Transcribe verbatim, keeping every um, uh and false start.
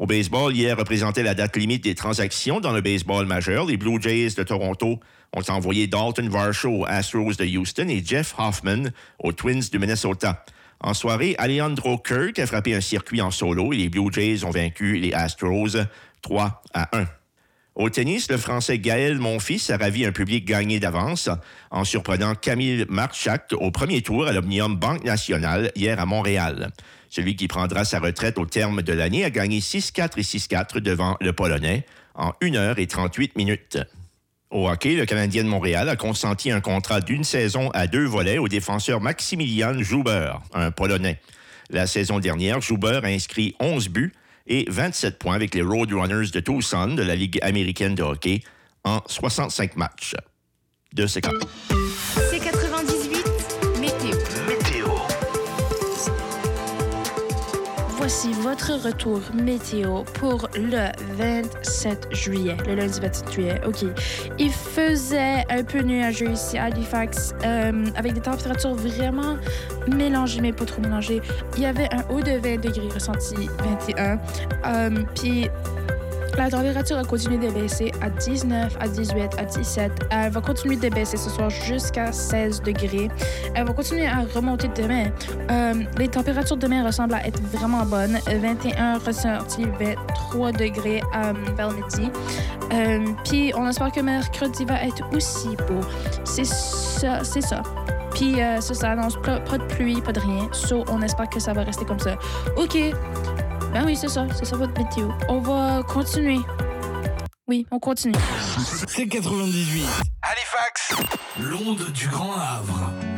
Au baseball, hier représentait la date limite des transactions dans le baseball majeur. Les Blue Jays de Toronto ont envoyé Dalton Varsho aux Astros de Houston et Jeff Hoffman aux Twins du Minnesota. En soirée, Alejandro Kirk a frappé un circuit en solo et les Blue Jays ont vaincu les Astros trois à un. Au tennis, le Français Gaël Monfils a ravi un public gagné d'avance en surprenant Camille Marchak au premier tour à l'Omnium Banque Nationale hier à Montréal. Celui qui prendra sa retraite au terme de l'année a gagné six quatre et six quatre devant le Polonais en une heure et trente-huit minutes. Au hockey, le Canadien de Montréal a consenti un contrat d'une saison à deux volets au défenseur Maximilian Zuber, un Polonais. La saison dernière, Zuber a inscrit onze buts et vingt-sept points avec les Roadrunners de Tucson de la Ligue américaine de hockey en soixante-cinq matchs. De ce cas. C'est quatre-vingt-dix-huit, météo. Météo. Voici votre retour météo pour le vingt-sept juillet, le lundi vingt-sept juillet. OK. Il faisait un peu nuageux ici à Halifax, euh, avec des températures vraiment mélangées, mais pas trop mélangées. Il y avait un haut de vingt degrés ressenti vingt et un. Euh, Puis la température a continué de baisser à dix-neuf, à dix-huit, à dix-sept. Elle va continuer de baisser ce soir jusqu'à seize degrés. Elle va continuer à remonter demain. Euh, les températures demain ressemblent à être vraiment bonnes. vingt et un ressenti, vingt-trois degrés euh, vers midi. Euh, Puis on espère que mercredi va être aussi beau. C'est ça, c'est ça. Puis euh, ça, ça annonce pas, pas de pluie, pas de rien. So, on espère que ça va rester comme ça. OK. Ben oui, c'est ça. C'est ça votre météo. On va continuer. Oui, on continue. C'est quatre-vingt-dix-huit. Halifax, l'onde du Grand Havre.